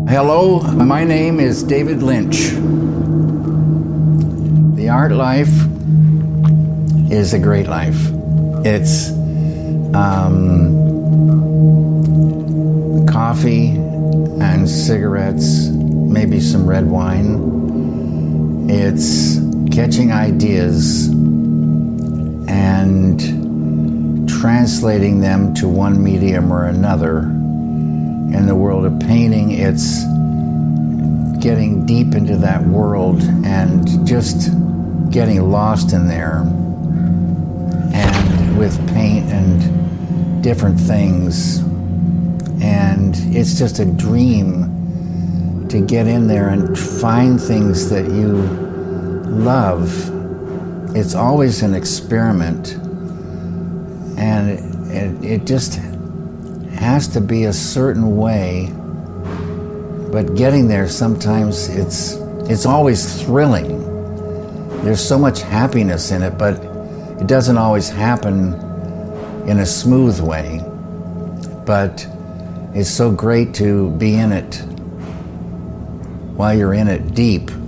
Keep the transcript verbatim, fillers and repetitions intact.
Hello, my name is David Lynch. The art life is a great life. It's um, coffee and cigarettes, maybe some red wine. It's catching ideas and translating them to one medium or another. In the world of painting, it's getting deep into that world and just getting lost in there, and with paint and different things. And it's just a dream to get in there and find things that you love. It's always an experiment, and it, it just has to be a certain way, but getting there sometimes it's it's always thrilling. There's so much happiness in it, but it doesn't always happen in a smooth way. But it's so great to be in it while you're in it deep.